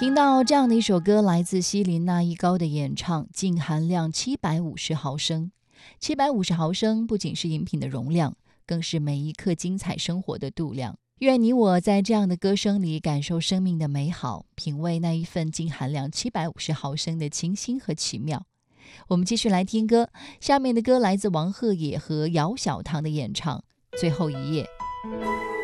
听到这样的一首歌，来自西林那一高的演唱，净含量750毫升。750毫升不仅是饮品的容量，更是每一刻精彩生活的度量。愿你我在这样的歌声里感受生命的美好，品味那一份净含量750毫升的清新和奇妙。我们继续来听歌，下面的歌来自王鹤野和姚小棠的演唱《最后一夜》。